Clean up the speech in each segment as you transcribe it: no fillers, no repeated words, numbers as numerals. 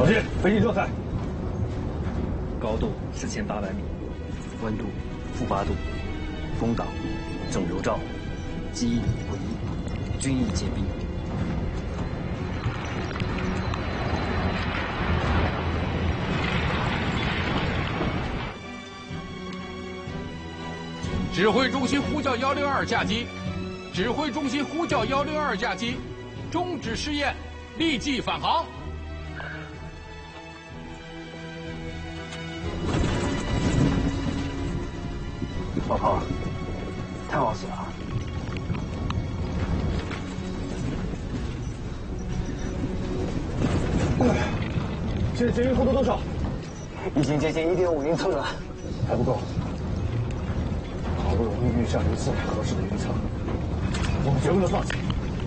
老谢，飞行状态。 高度4800米，温度-8度，风导，整流罩，机翼尾翼，均已结冰。 指挥中心呼叫102架机，指挥中心呼叫102架机，终止试验，立即返航。 报告，太好死了！现在结冰厚度多少？ 已经接近1.5英寸了， 还不够。好不容易遇上一次合适的云层，我们绝不能放弃。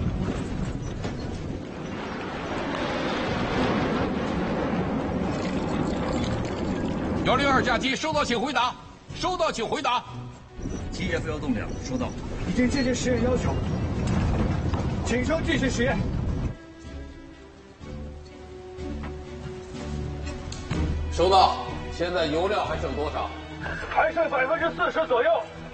102架机收到，请回答。收到，请回答。 TF1栋梁收到。 已经接近实验要求，请升继续实验。 收到。现在油料还剩多少？ 还剩40%左右。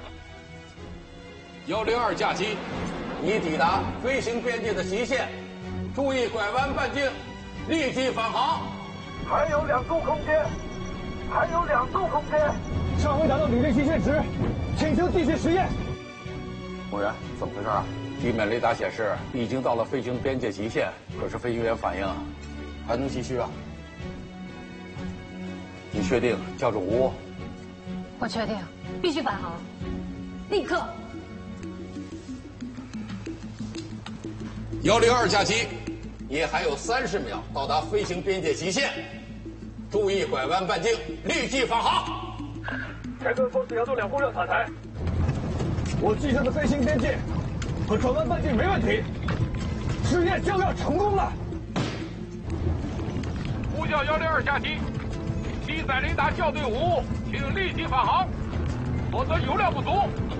102架机，已抵达飞行边界的极限，注意拐弯半径，立即返航。 还有2度空间，还有2度空间。尚未达到履历极限值，请求继续实验。 某人，怎么回事啊？ 地面雷达显示已经到了飞行边界极限，可是飞行员反应还能继续啊。你确定校准无误？ 我确定，必须返航，立刻。 102架机，你还有30秒到达飞行边界极限，注意拐弯半径，立即返航。 前端风4扬动2供热塔台，我计算的飞行边界和转弯半径没问题，试验就要成功了。 呼叫102架机，机载雷达校对无误，请立即返航，否则油料不足，